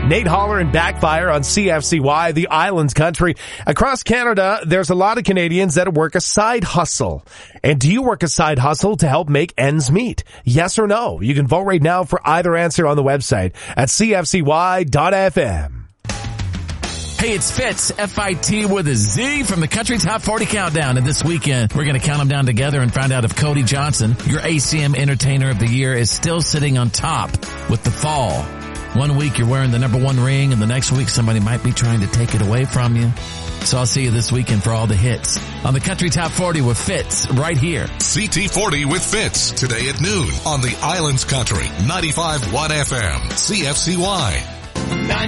Nate Holler and Backfire on CFCY, the Islands Country. Across Canada, there's a lot of Canadians that work a side hustle. And do you work a side hustle to help make ends meet? Yes or no? You can vote right now for either answer on the website at cfcy.fm. Hey, it's Fitz, F-I-T with a Z from the Country Top 40 Countdown. And this weekend, we're going to count them down together and find out if Cody Johnson, your ACM Entertainer of the Year, is still sitting on top with the fall. One week you're wearing the #1 ring, and the next week somebody might be trying to take it away from you. So I'll see you this weekend for all the hits on the Country Top 40 with Fitz right here. CT40 with Fitz today at noon on the Islands Country 95.1 FM CFCY.